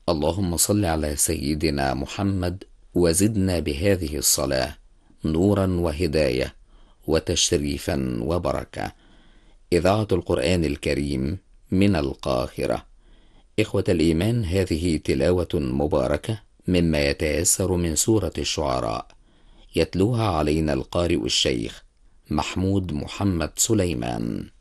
اللهم صل على سيدنا محمد وزدنا بهذه الصلاة نورا وهداية وتشريفا وبركة. إذاعة القرآن الكريم من القاهرة. إخوة الإيمان، هذه تلاوة مباركة مما يتيسر من سورة الشعراء، يتلوها علينا القارئ الشيخ محمود محمد سليمان.